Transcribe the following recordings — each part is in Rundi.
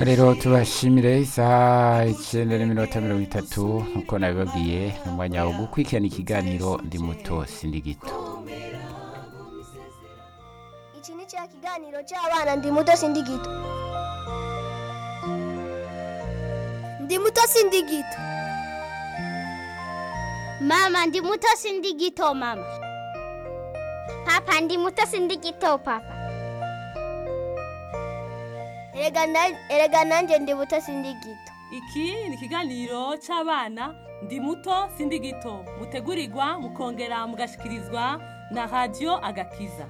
rero tubashimire isaha 9:30 nkuko nabibabwiye n'umwanya wo gukurikirana ikiganiro ndi muto sindi gito. Iki ni cya kiganiro cy'abana ndi muto sindi gito. Ndi muto sindi gito. Mama ndi muto sindi gito mama. Papa ndi muto sindi gito papa. Erega nanjye ndi muto sindi gito. Iki ni ikiganiro cy'abana ndi muto sindi gito mutegurirwa mukongera mugashikirizwa na Radio Agakiza.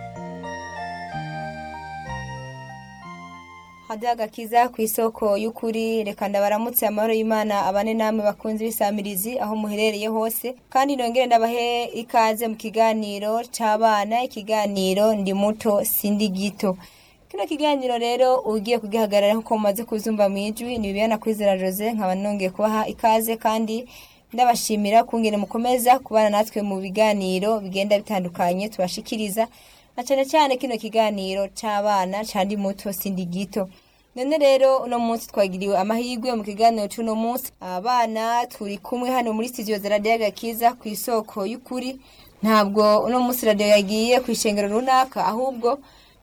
Radio Agakiza ku isoko y'ukuri, reka ndabaramutse amahoro y'Imana abane namwe bakunze bisamirizi aho muherereye hose, kandi nongere ndabahe ikaze mu kiganiro cy'abana, ikiganiro ndi muto sindi gito. Kino kiganiro rero ugiye kugihagarara nko mumaze kuzumva mu ijwi ni Bibiana Kwizera Jose, nkaba nongeye kubaha ikaze kandi ndabashimira kungene mukomeza kubana natwe mu biganiro bigenda bitandukanye tubashikiriza, na cyane cyane kino kiganiro cy'abana cyandi muto sindi gito. None rero uno munsi twagiriwe amahirwe mu kiganiro cy'uno munsi, abana turi kumwe hano muri studio za Radio Agakiza ku isoko y'ukuri. Ntabwo uno munsi radio yagiye ku ishengero runaka, ahubwo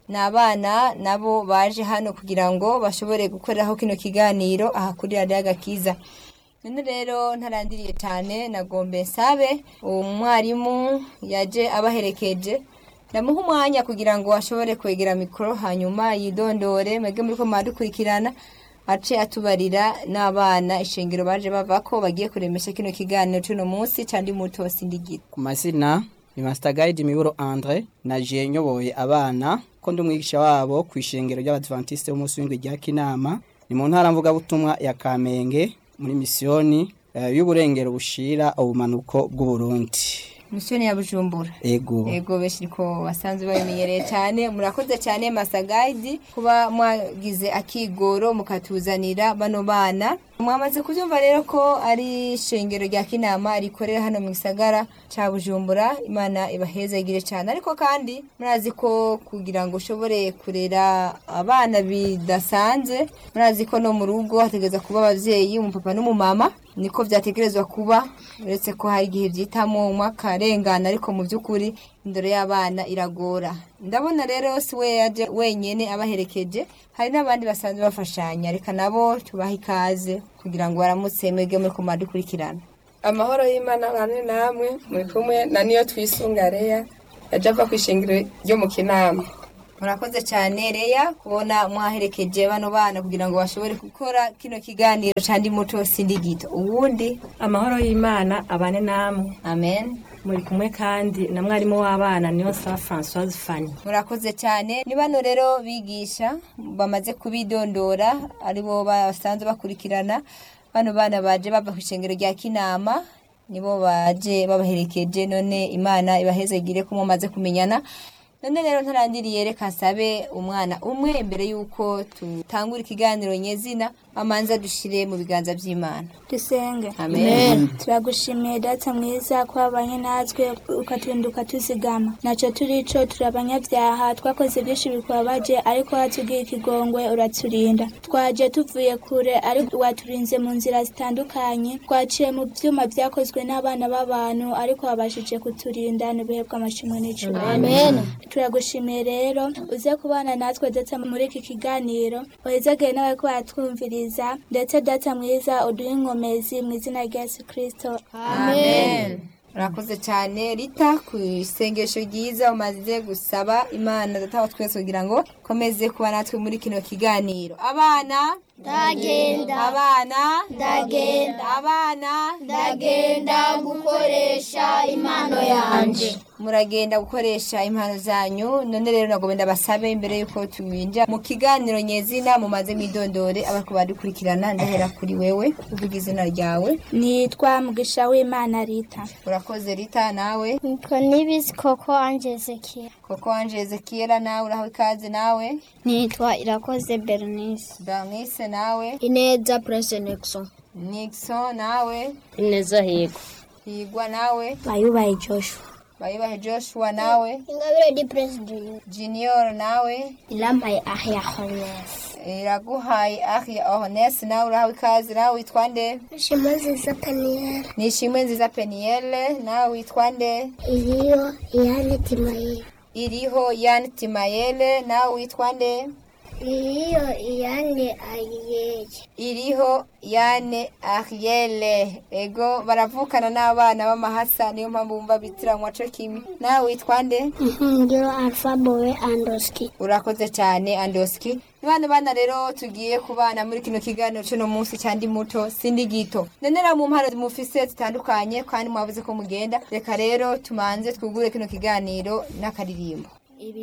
n'abana nabo baje hano kugira ngo bashobore gukoreraho kino kiganiro aha kuri Radio Agakiza. None rero ntarandiriye cyane, nagombe nsabe umwarimu yaje abaherekeje ndamuha umwanya kugira ngo ashobore kwegera mikoro, hanyuma yidondore mwege muri ko madukurikirana ace atubarira n'abana ishengero baje bavako bagiye kuremesha kino kiganiro cy'uno munsi cyandi muto sindi gito. Ku mazina ni Master Guide Miburo Andre, naje nyoboye abana ko ndi umwigisha wabo ku ishengero ry'Abadventiste b'umunsi w'indwi rya Kinama, ni mu ntara mvuga butumwa ya Kamenge muri misiyoni y'uburengero bushira ubumanuko bw'u Burundi. Misioni ya Bujumbura. Ego beshiriko basanzwe babimenyereye cyane. Murakoze cyane Master Guide kuba mwagize akigoro mukatuzanira bano bana. Mwamaze kubyumva rero ko ari shengero rya Kinama rikorera hano mu gisagara ca Bujumbura. Imana ibahezagire cyane, ariko kandi murazi ko kugira ngo ushobore kurera abana bidasanze, murazi ko no mu rugo hategeza kuba abavyeyi umupapa n'umumama, niko vyategerezwa kuba, uretse ko hari igihe vyitamo umwaka arengana, ariko mu by'ukuri indoro y'abana iragora. Ndabona rero si we yaje wenyene abaherekeje, hari n'abandi basanzwe bafashanya, reka nabo tubaha ikaze kugira ngo baramutse mwege muri kumadukurikirana. Amahoro y'Imana bane namwe, muri kumwe na niyo twisunga Leya yaje ava kwishingiro ryo mu Kinama. Murakoze cyane Leya kubona mwaherekeje bano bana kugira ngo bashobore gukora kino kiganiro cyandi muto sindi gito. Ubundi Amahoro y'Imana abane namwe. Amen. Muri kumwe kandi na mwarimu w'abana niyo Sara Françoise Fanny. Murakoze cyane. Ni bano rero bigisha bamaze kubidondora, aribo basanzwe bakurikirana bano bana baje bava ku ishengero rya Kinama, nibo baje babaherekeje. None Imana ibahezegire ko mumaze kumenyana. None rero ntarandiriye, reka nsabe umwana umwe imbere yuko tutangura ikiganiro nyezina amanza dushire mu biganza by'Imana. Dusenge. Amen. Turagushimiye data mwiza ko abanye natwe ukaturinduka tuzigama. Naco turico turabanyabyaha, twakoze byinshi bikwabaje, ariko watugiye ikigongwe uraturinda. Twaje tuvuye kure, ariko waturinze mu nzira zitandukanye. Twaciye mu byuma byakozwe n'abana b'abantu, ariko wabashije kuturinda n'ubuhe bw'amashimwe n'icubahiro. Amen. Turagushimiye rero uze kubana natwe data muri iki kiganiro, wahezagire nawe ko watwumviriza, ndetse data mwiza uduhe inkomezi mu izina rya Yesu Kristo. Amen. Murakoze cyane Rita ku isengesho ryiza umaze gusaba Imana data wa twese kugira ngo komeze kuba natwe muri kino kiganiro. Abana Ndagenda. Abana Ndagenda. Abana Ndagenda gukoresha impano yanje. Muragenda gukoresha impano zanyu. None rero nagomba basabe imbere yuko tuwinja mu kiganiro nyezina mumaze mwidondore abako badukurikirana. Ndahera kuri wewe, uvuga izina ryawe. Nitwa Mugisha w'Imana Rita. Urakoze Rita. Nawe? Nitwa Nibizi Koko Ange Ezekiel. Koko Ange Ezekiel. Nawe uraho ikaze. Nawe? Nitwa Irakoze Bernice. Bernice. Nawe? Ineza Prince Nixon. Nixon. Nawe? Ineza Higo. Higwa. Nawe? Bayubaye Joshua. Bayubahe Joshua. Nawe? Ingabire di Prince Junior. Junior. Nawe? Ilamaye Ahya Hones. iraguhaye Aria Ornes nawe urahawe ikaze nawe witwa nde? Ishimwe nziza Peniel. Ni Ishimwe nziza Peniel nawe witwa nde? Iriho Yane Timayele. Iriho Yane Timayele nawe witwa nde? Iriho Yane Ariel. Iriho Yane Ariel. Ego baravukana n'abana b'amahasa niyo mpamvu bumva bitiranwa cyo kimwe. Nawe witwa nde? Ngiro Alpha Boy Andoski. Urakoze cyane Andoski. Bana rero tugiye kubana muri kino kiganiro cyo no munsi cyandi muto sindi gito. Nenera mu mpano mufise zitandukanye kandi mwavuze ko mugenda. Reka rero tumanze twugure kino kiganiro n'akaririmbo.